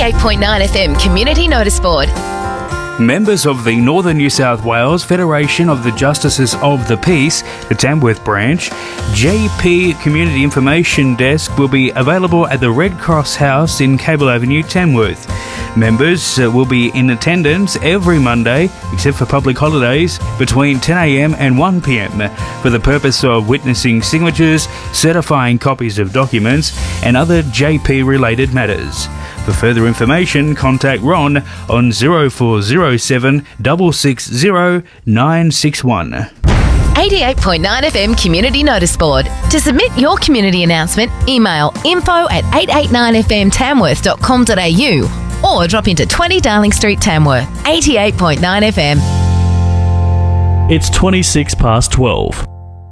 88.9 FM Community Notice Board. Members of the Northern New South Wales Federation of the Justices of the Peace, the Tamworth branch, JP Community Information Desk will be available at the Red Cross House in Cable Avenue, Tamworth. Members will be in attendance every Monday, except for public holidays, between 10 a.m. and 1 p.m. for the purpose of witnessing signatures, certifying copies of documents, and other JP-related matters. For further information, contact Ron on 0407 660 961. 88.9 FM Community Notice Board. To submit your community announcement, email info@889fmtamworth.com.au or drop into 20 Darling Street, Tamworth. 88.9 FM. It's 26 past 12.